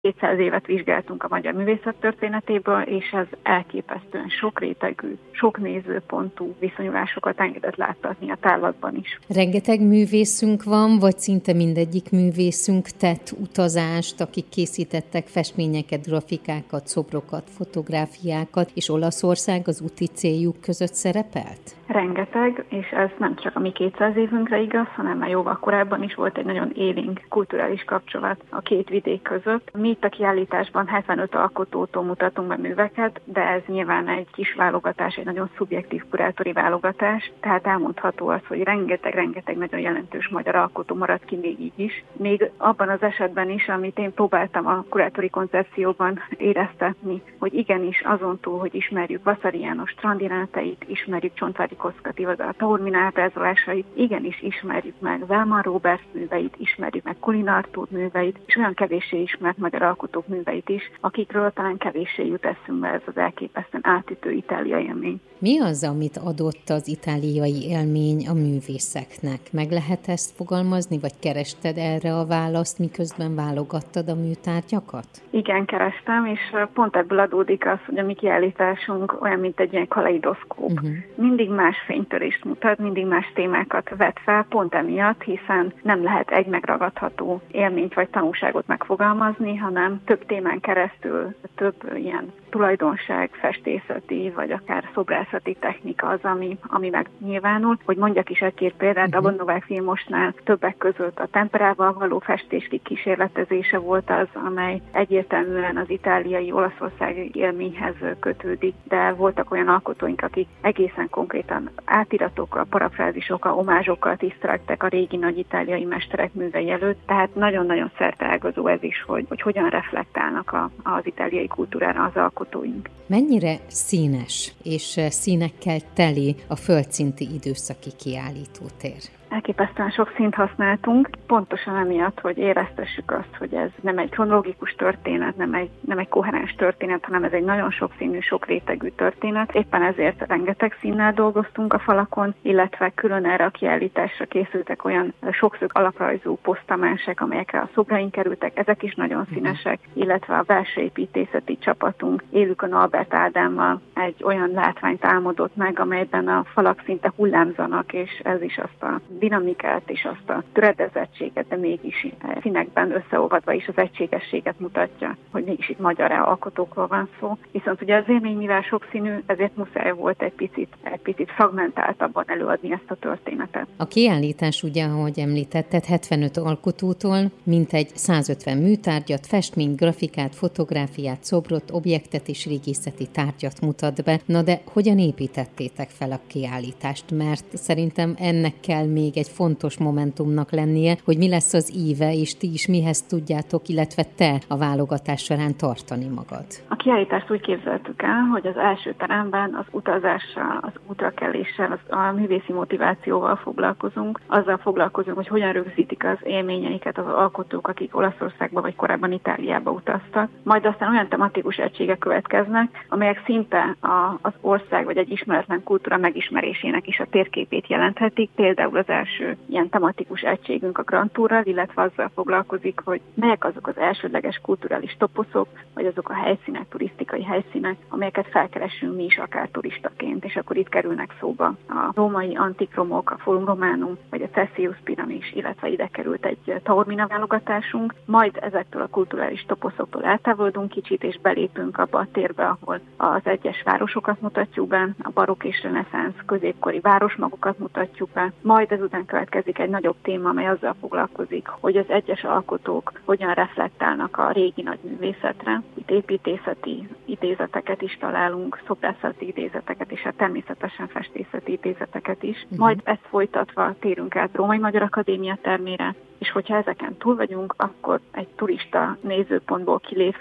200 évet vizsgáltunk a magyar művészet történetéből, és ez elképesztően sokrétegű, sok nézőpontú viszonyulásokat engedett láttatni a távlatban is. Rengeteg művészünk van, vagy szinte mindegyik művészünk tett utazást, akik készítettek festményeket, grafikákat, szobrokat, fotográfiákat, és Olaszország az úti céljuk között szerepelt? Rengeteg, és ez nem csak a mi 200 évünkre igaz, hanem már jóval korábban is volt egy nagyon élénk kulturális kapcsolat a két vidék között. Mi itt a kiállításban 75 alkotótól mutatunk be műveket, de ez nyilván egy kis válogatás, egy nagyon szubjektív kurátori válogatás, tehát elmondható az, hogy rengeteg nagyon jelentős magyar alkotó maradt ki még így is. Még abban az esetben is, amit én próbáltam a kurátori koncepcióban éreztetni, hogy igenis azon túl, hogy ismerjük Vasari János strandirátait, ismerjük Csontvári Kosztka Tivadar a Taormina ábrázolásait, igenis ismerjük meg Wellman Robert műveit, ismerjük meg Kulin Artúr műveit, és olyan kevéssé ismert magyar alkotók műveit is, akikről talán kevéssé jut eszünkbe ez az elképesztően átütő Itália élmény. Mi az, amit adott az itáliai élmény a művészeknek? Meg lehet ezt fogalmazni, vagy kerested erre a választ, miközben válogattad a műtárgyakat? Igen, kerestem, és pont ebből adódik az, hogy a mi kiállításunk olyan, mint egy ilyen kaleidoszkóp. Mindig más fénytörést mutat, mindig más témákat vet fel, pont emiatt, hiszen nem lehet egy megragadható élményt vagy tanulságot megfogalmazni, hanem több témán keresztül, több ilyen tulajdonság, festészeti, vagy akár szobrászati technika az, ami megnyilvánul. Hogy mondjak is egy-két példát, a Novák Vilmosnál többek között a temperával való festés kísérletezése volt az, amely egyértelműen az itáliai, olaszországi élményhez kötődik, de voltak olyan alkotóink, akik egészen konkrétan átiratokkal, parafrázisokkal, omázsokkal tiszteltek a régi nagy itáliai mesterek művei előtt, tehát nagyon-nagyon szerteágazó ez is, hogy hogyan reflektálnak az itáliai kultúrára az alkotóink. Mennyire színes és színekkel teli a földszinti időszaki kiállítótér? Elképesztően sok színt használtunk, pontosan emiatt, hogy éreztessük azt, hogy ez nem egy kronológikus történet, nem egy koherens történet, hanem ez egy nagyon sokszínű, sok rétegű történet. Éppen ezért rengeteg színnel dolgoztunk a falakon, illetve külön erre a kiállításra készültek olyan sokszög alaprajzú posztamensek, amelyekre a szobraink kerültek, ezek is nagyon színesek, illetve a belső építészeti csapatunk Élükön Albert Ádámmal egy olyan látványt álmodott meg, amelyben a falak szinte hullámzanak, és ez is azt a dinamikát és azt a töredezettséget, de mégis színekben összeolvadva is az egységességet mutatja, hogy mégis itt magyar alkotókról van szó. Viszont ugye az élmény, mivel sokszínű, ezért muszáj volt egy picit fragmentáltabban előadni ezt a történetet. A kiállítás ugye, ahogy említetted, 75 alkotótól mintegy 150 műtárgyat, festményt, grafikát, fotográfiát, szobrot, objektet és régészeti tárgyat mutat be. Na de hogyan építettétek fel a kiállítást? Mert szerintem ennek kell még egy fontos momentumnak lennie, hogy mi lesz az íve, és ti is mihez tudjátok, illetve te a válogatás során tartani magad. A kiállítást úgy képzeltük el, hogy az első teremben az utazással, az útrakeléssel, a művészi motivációval foglalkozunk, azzal foglalkozunk, hogy hogyan rögzítik az élményeiket az alkotók, akik Olaszországba vagy korábban Itáliába utaztak. Majd aztán olyan tematikus egységek következnek, amelyek szinte az ország vagy egy ismeretlen kultúra megismerésének is a térképét jelenthetik, például az első ilyen tematikus egységünk a Grand Tourral, illetve azzal foglalkozik, hogy melyek azok az elsődleges kulturális toposzok, vagy azok a helyszínek, turisztikai helyszínek, amelyeket felkeresünk mi is akár turistaként, és akkor itt kerülnek szóba a római antikromok, a Forum Romanum, vagy a Cessius piramis, illetve ide került egy Taormina válogatásunk, majd ezektől a kulturális toposzoktól eltávolodunk kicsit, és belépünk abba a térbe, ahol az egyes városokat mutatjuk be, a barokk és reneszánsz középkori városmagokat mutatjuk be, majd ezután következik egy nagyobb téma, amely azzal foglalkozik, hogy az egyes alkotók hogyan reflektálnak a régi nagy művészetre. Itt építészeti idézeteket is találunk, szobrászati idézeteket, és hát természetesen festészeti idézeteket is. Majd ezt folytatva térünk át Római Magyar Akadémia termére, és hogyha ezeken túl vagyunk, akkor egy turista nézőpontból kilépve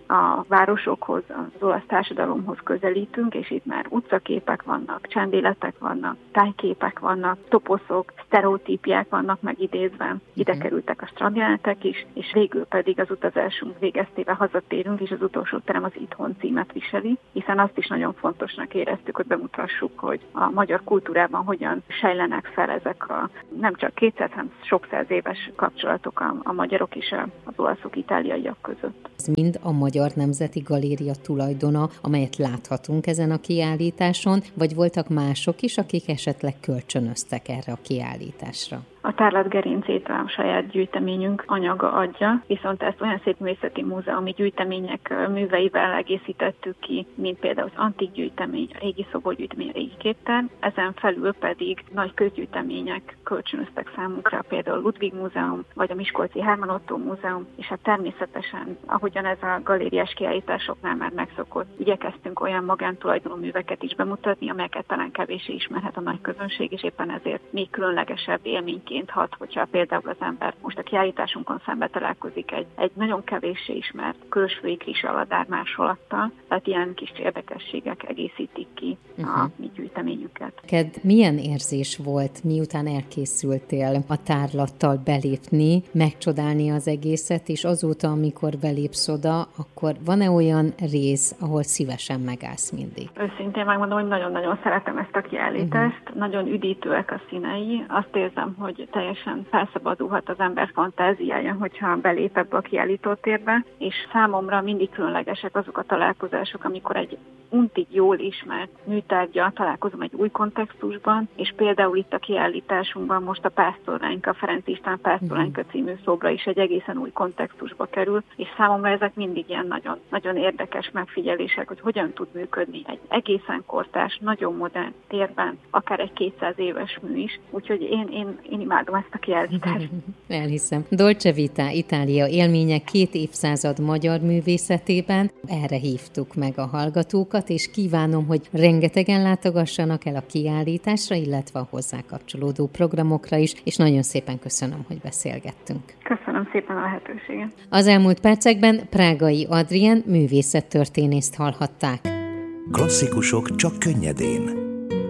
a városokhoz, az olasz társadalomhoz közelítünk, és itt már utcaképek vannak, csendéletek vannak, tájképek vannak, toposzok, sztereotípiák vannak megidézve. Ide kerültek a strandjelenetek is, és végül pedig az utazásunk végeztével hazatérünk, és az utolsó terem az Itthon címet viseli, hiszen azt is nagyon fontosnak éreztük, hogy bemutassuk, hogy a magyar kultúrában hogyan sejlenek fel ezek a nem csak 200, hanem sok száz éves kapcsolatok a magyarok és az olaszok, itáliaiak között. Ez mind a Magyar Nemzeti Galéria tulajdona, amelyet láthatunk ezen a kiállításon, vagy voltak mások is, akik esetleg kölcsönöztek erre a kiállításra? A tárlat gerincét a saját gyűjteményünk anyaga adja, viszont ezt olyan szépművészeti múzeumi gyűjtemények műveivel egészítettük ki, mint például az antik gyűjtemény, a régi szoborgyűjtemény, a régi képtár, ezen felül pedig nagy közgyűjtemények kölcsönöztek számunkra, például a Ludwig Múzeum, vagy a Miskolci Hermann Ottó Múzeum, és hát természetesen, ahogyan ez a galériás kiállításoknál már megszokott, igyekeztünk olyan magántulajdonú műveket is bemutatni, amelyeket talán kevéssé ismerhet a nagy közönség, és éppen ezért még különlegesebb élményként hat, hogyha például az ember most a kiállításunkon szembe találkozik egy nagyon kevéssé ismert Körösfői Kris Aladár másolattal, tehát ilyen kis érdekességek egészítik ki a mi gyűjteményüket. Neked milyen érzés volt, miután elkészültél a tárlattal belépni, megcsodálni az egészet, és azóta, amikor belépsz oda, akkor van-e olyan rész, ahol szívesen megállsz mindig? Őszintén megmondom, hogy nagyon-nagyon szeretem ezt a kiállítást, nagyon üdítőek a színei, azt érzem, hogy teljesen felszabadulhat az ember fantáziája, hogyha belép ebbe a kiállítótérbe, és számomra mindig különlegesek azok a találkozások, amikor egy untig jól ismert műtárgya találkozom egy új kontextusban, és például itt a kiállításunkban most a Pásztorlányka, Ferenc István Pásztorlányka című szobra is egy egészen új kontextusba kerül, és számomra ezek mindig ilyen nagyon, nagyon érdekes megfigyelések, hogy hogyan tud működni egy egészen kortárs, nagyon modern térben, akár egy 200 éves mű is, úgyhogy én imádom ezt a kiállítást. Elhiszem. Dolce Vita Itália élménye 2 évszázad magyar művészetében. Erre hívtuk meg a hallgatókat, és kívánom, hogy rengetegen látogassanak el a kiállításra, illetve a hozzá kapcsolódó programokra is, és nagyon szépen köszönöm, hogy beszélgettünk. Köszönöm szépen a lehetőséget. Az elmúlt percekben Prágai Adrien művészettörténészt hallhatták. Klasszikusok csak könnyedén.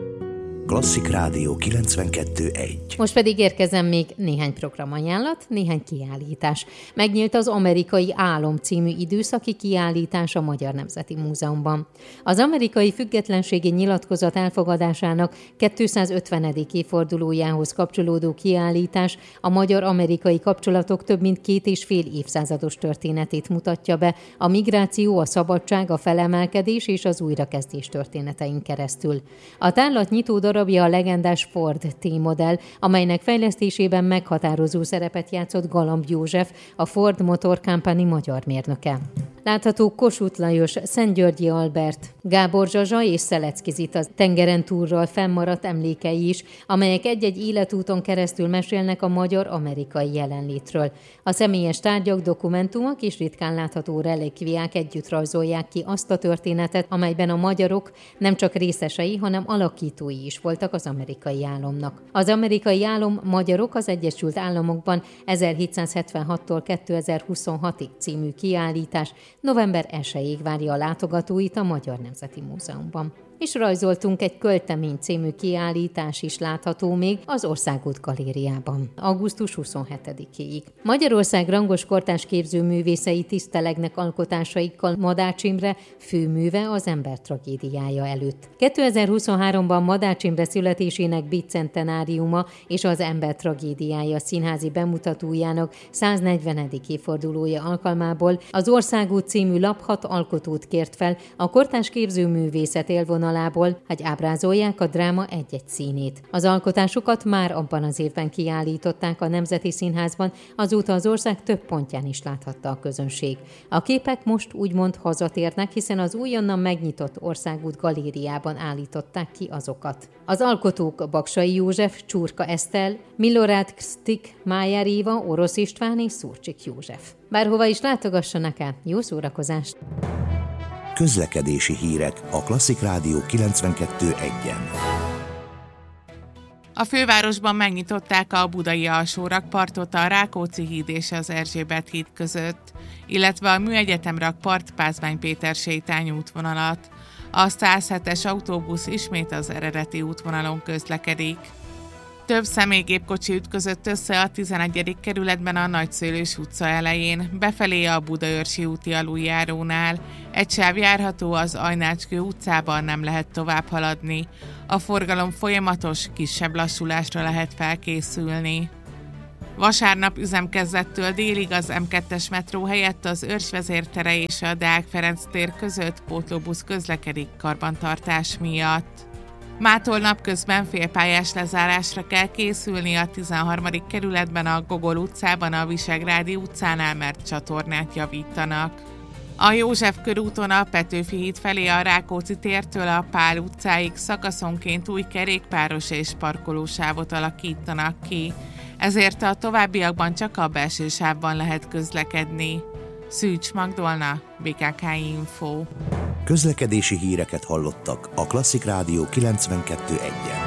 Klasszik Rádió 92.1. Most pedig érkezem még néhány programajánlat, néhány kiállítás. Megnyílt az Amerikai Álom című időszaki kiállítás a Magyar Nemzeti Múzeumban. Az amerikai függetlenségi nyilatkozat elfogadásának 250. évfordulójához kapcsolódó kiállítás a magyar-amerikai kapcsolatok több mint 2,5 évszázados történetét mutatja be, a migráció, a szabadság, a felemelkedés és az újrakezdés történetein keresztül. A tárlat nyitó darabja a legendás Ford T-modell, amelynek fejlesztésében meghatározó szerepet játszott Galamb József, a Ford Motor Company magyar mérnöke. Látható Kossuth Lajos, Szentgyörgyi Albert, Gábor Zsazsa és Szelecki Zita tengeren túlról fennmaradt emlékei is, amelyek egy-egy életúton keresztül mesélnek a magyar-amerikai jelenlétről. A személyes tárgyak, dokumentumok és ritkán látható relikviák együtt rajzolják ki azt a történetet, amelyben a magyarok nem csak részesei, hanem alakítói is voltak az amerikai álomnak. Az amerikai álom magyarok az Egyesült Államokban 1776-tól 2026-ig című kiállítás november 1-ig várja a látogatóit a Magyar Nemzeti Múzeumban. És rajzoltunk egy költemény című kiállítás is látható még az Országút Galériában, augusztus 27-ig. Magyarország rangos kortárs képzőművészei tisztelegnek alkotásaikkal Madács Imre főműve az ember tragédiája előtt. 2023-ban Madács Imre születésének bicentenáriuma és az ember tragédiája színházi bemutatójának 140. évfordulója alkalmából az Országút című lap 6 alkotót kért fel a kortárs képzőművészet élvonalából, hogy ábrázolják a dráma egy-egy színét. Az alkotásukat már abban az évben kiállították a Nemzeti Színházban, azóta az ország több pontján is láthatta a közönség. A képek most úgymond hazatérnek, hiszen az újonnan megnyitott Országút Galériában állították ki azokat. Az alkotók Baksay József, Csurka Eszter, Milorad Kstik, Májer Éva, Orosz István és Szurcsik József. Bárhova is látogassanak el, jó szórakozást! Közlekedési hírek a Klasszik Rádió 92.1-en. A fővárosban megnyitották a budai alsórakpartot a Rákóczi híd és az Erzsébet híd között, illetve a Műegyetem rakpart Pázmány Péter sétány útvonalat. A 107-es autóbusz ismét az eredeti útvonalon közlekedik. Több személygépkocsi ütközött össze a 11. kerületben a Nagyszőlős utca elején, befelé a Budaörsi úti aluljárónál. Egy sáv járható, az Ajnácskő utcában nem lehet tovább haladni. A forgalom folyamatos, kisebb lassulásra lehet felkészülni. Vasárnap üzemkezdettől délig az M2-es metró helyett az Őrsvezér tere és a Deák Ferenc tér között pótlóbusz közlekedik karbantartás miatt. Mától napközben félpályás lezárásra kell készülni a 13. kerületben a Gogol utcában a Visegrádi utcánál, mert csatornát javítanak. A József körúton a Petőfi híd felé a Rákóczi tértől a Pál utcáig szakaszonként új kerékpáros és parkolósávot alakítanak ki, ezért a továbbiakban csak a belső sávban lehet közlekedni. Szűcs Magdolna, BKK Info. Közlekedési híreket hallottak a Klasszik Rádió 92.1-en.